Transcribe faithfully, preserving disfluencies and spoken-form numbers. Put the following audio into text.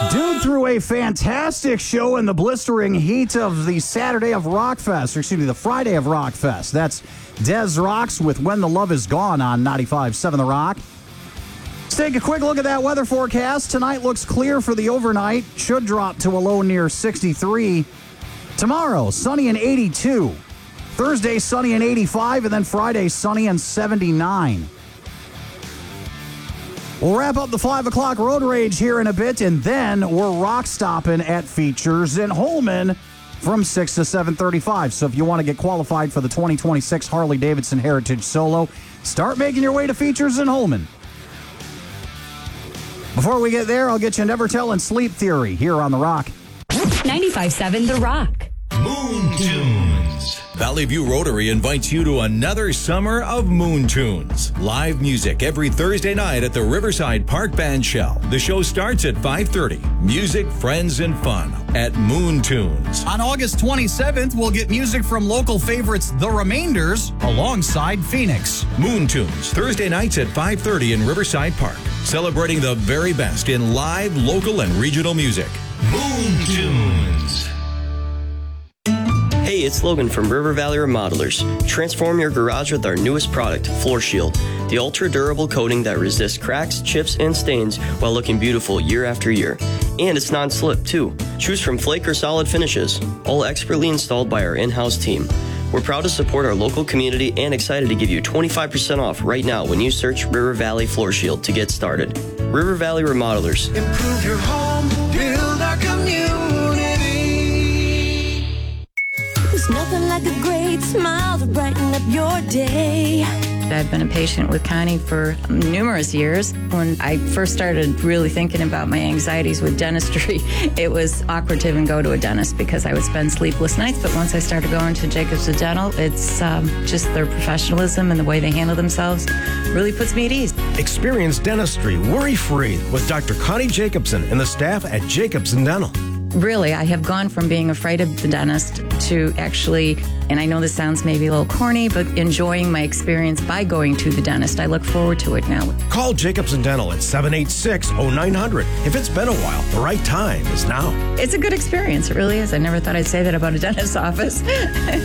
Dude threw a fantastic show in the blistering heat of the Saturday of Rockfest, or excuse me, the Friday of Rockfest. That's Des Rocks with When the Love Is Gone on ninety-five point seven The Rock. Let's take a quick look at that weather forecast. Tonight looks clear for the overnight. Should drop to a low near sixty-three. Tomorrow, sunny and eighty-two. Thursday, sunny and eighty-five. And then Friday, sunny and seventy-nine. We'll wrap up the five o'clock road rage here in a bit, and then we're rock stopping at Features in Holmen from six to seven thirty-five. So if you want to get qualified for the twenty twenty-six Harley-Davidson Heritage Solo, start making your way to Features in Holmen. Before we get there, I'll get you Never Tell and Sleep Theory here on The Rock. ninety-five point seven The Rock. Moon Tunes. Valley View Rotary invites you to another summer of Moon Tunes. Live music every Thursday night at the Riverside Park Band Shell. The show starts at five thirty. Music, friends, and fun at Moon Tunes. On August twenty-seventh, we'll get music from local favorites The Remainders alongside Phoenix. Moon Tunes, Thursday nights at five thirty in Riverside Park. Celebrating the very best in live, local, and regional music. Moon Tunes. Hey, it's Logan from River Valley Remodelers. Transform your garage with our newest product, Floor Shield. The ultra-durable coating that resists cracks, chips, and stains while looking beautiful year after year. And it's non-slip, too. Choose from flake or solid finishes, all expertly installed by our in-house team. We're proud to support our local community and excited to give you twenty-five percent off right now when you search River Valley Floor Shield to get started. River Valley Remodelers. Improve your home, build our community. There's nothing like a great smile to brighten up your day. I've been a patient with Connie for numerous years. When I first started really thinking about my anxieties with dentistry, it was awkward to even go to a dentist because I would spend sleepless nights. But once I started going to Jacobs Dental, it's um, just their professionalism and the way they handle themselves really puts me at ease. Experience dentistry worry-free with Doctor Connie Jacobson and the staff at Jacobs Dental. Really, I have gone from being afraid of the dentist to actually, and I know this sounds maybe a little corny, but enjoying my experience by going to the dentist. I look forward to it now. Call Jacobs Dental at seven eight six, oh nine hundred. If it's been a while, the right time is now. It's a good experience. It really is. I never thought I'd say that about a dentist's office.